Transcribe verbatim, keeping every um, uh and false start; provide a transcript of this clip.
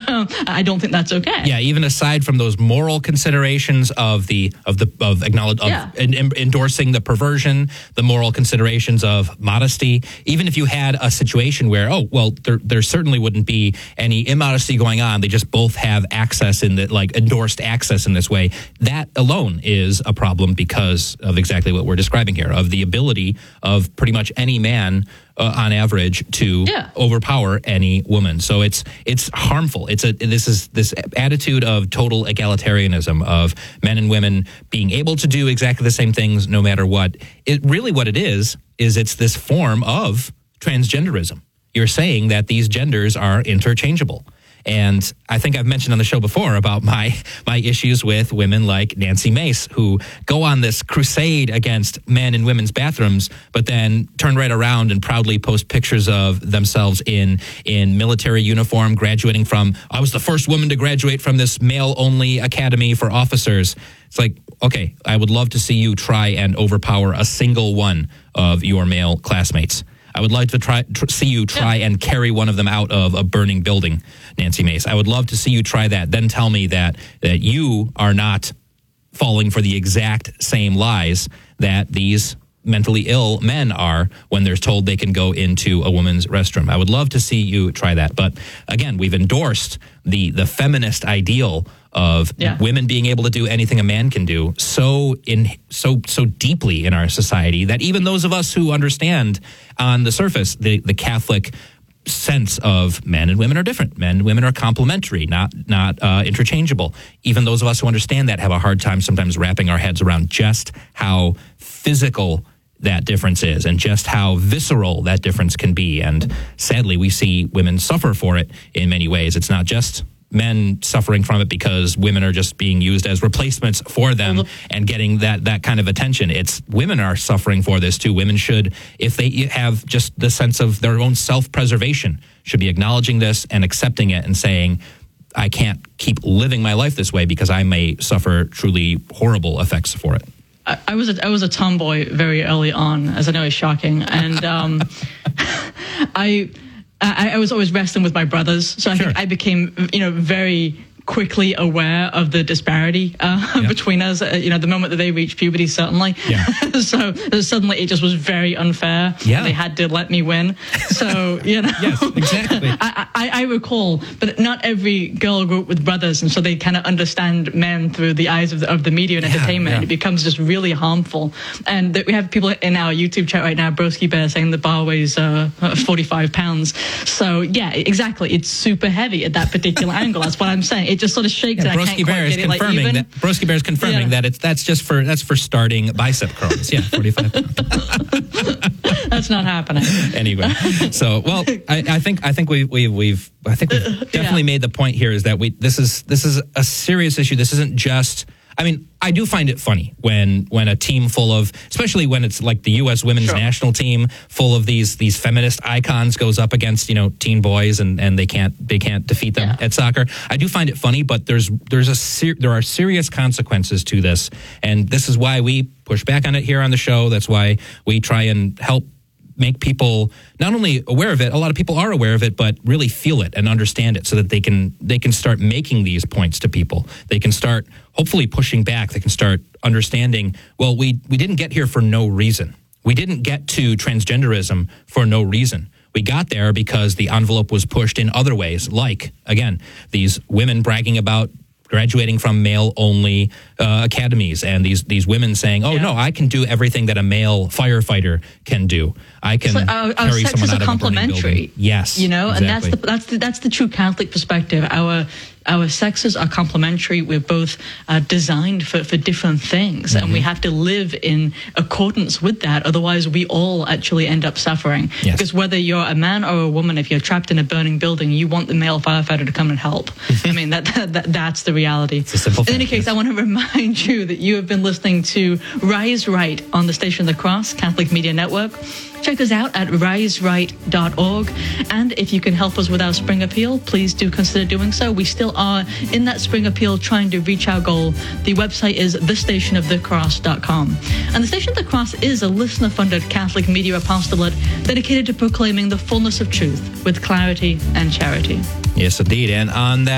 I don't think that's okay. Yeah, even aside from those moral considerations of the of the of acknowledge of Yeah. en- en- endorsing the perversion, the moral considerations of modesty, even if you had a situation where, oh, well, there there certainly wouldn't be any immodesty going on. They just both have access in the like endorsed access in this way. That alone is a problem because of exactly what we're describing here, of the ability of pretty much any man uh, on average to Yeah. overpower any woman. So it's it's harmful. It's a this is this attitude of total egalitarianism of men and women being able to do exactly the same things no matter what. It really what it is is it's this form of transgenderism. You're saying that these genders are interchangeable. And I think I've mentioned on the show before about my my issues with women like Nancy Mace, who go on this crusade against men in women's bathrooms, but then turn right around and proudly post pictures of themselves in in military uniform, graduating from, I was the first woman to graduate from this male-only academy for officers. It's like, okay, I would love to see you try and overpower a single one of your male classmates. I would like to try tr- see you try Yeah. and carry one of them out of a burning building, Nancy Mace. I would love to see you try that. Then tell me that that you are not falling for the exact same lies that these mentally ill men are when they're told they can go into a woman's restroom. I would love to see you try that. But again, we've endorsed the the feminist ideal of Yeah. women being able to do anything a man can do so in so so deeply in our society that even those of us who understand on the surface the the Catholic sense of men and women are different. Men and women are complementary, not not uh, interchangeable. Even those of us who understand that have a hard time sometimes wrapping our heads around just how physical that difference is and just how visceral that difference can be. And sadly, we see women suffer for it in many ways. It's not just men suffering from it because women are just being used as replacements for them and getting that that kind of attention. It's women are suffering for this too. Women should, if they have just the sense of their own self-preservation, should be acknowledging this and accepting it and saying, I can't keep living my life this way because I may suffer truly horrible effects for it. I, I was a, I was a tomboy very early on, as I know is shocking, and um, I, I I was always wrestling with my brothers, so I Sure. think I became you know very quickly aware of the disparity uh, Yeah. between us. Uh, you know, the moment that they reached puberty, certainly. Yeah. So suddenly it just was very unfair. Yeah. They had to let me win. So you know. Yes, exactly. I, I, I recall, but not every girl grew up with brothers, and so they kind of understand men through the eyes of the, of the media and Yeah, entertainment, yeah. and it becomes just really harmful. And that we have people in our YouTube chat right now, Broski Bear, saying the bar weighs uh, forty-five pounds. So yeah, exactly. It's super heavy at that particular angle. That's what I'm saying. It just sort of shakes, Yeah, and I Broski can't Bear quite is get it like confirming even. that Broski Bear is confirming Yeah. that it's that's just for that's for starting bicep curls. Yeah, forty-five. That's not happening. Anyway, so well, I, I think I think we we we've I think we've definitely Yeah. made the point here is that we this is this is a serious issue. This isn't just. I mean, I do find it funny when when a team full of, especially when it's like the U S women's Sure. national team full of these these feminist icons goes up against, you know, teen boys and, and they can't they can't defeat them Yeah. at soccer. I do find it funny, but there's there's a ser- there are serious consequences to this, and this is why we push back on it here on the show. That's why we try and help make people not only aware of it, a lot of people are aware of it, but really feel it and understand it so that they can they can start making these points to people. They can start hopefully pushing back. They can start understanding, well, we, we didn't get here for no reason. We didn't get to transgenderism for no reason. We got there because the envelope was pushed in other ways, like, again, these women bragging about graduating from male-only uh, academies, and these these women saying, "Oh Yeah. no, I can do everything that a male firefighter can do. I can Like our, our carry sexes someone are out of a burning complementary. building." Yes, you know, exactly. and that's the, that's the, that's the true Catholic perspective. Our our sexes are complementary. We're both uh, designed for, for different things, Mm-hmm. and we have to live in accordance with that. Otherwise, we all actually end up suffering. Yes. Because whether you're a man or a woman, if you're trapped in a burning building, you want the male firefighter to come and help. I mean, that, that that's the reality. It's a simple In any fact, case, yes. I want to remind you that you have been listening to Rise Right on the Station of the Cross Catholic Media Network. Check us out at rise right dot org. And if you can help us with our spring appeal, please do consider doing so. We still are in that spring appeal trying to reach our goal. The website is the station of the cross dot com. And the Station of the Cross is a listener-funded Catholic media apostolate dedicated to proclaiming the fullness of truth with clarity and charity. Yes, indeed. And on that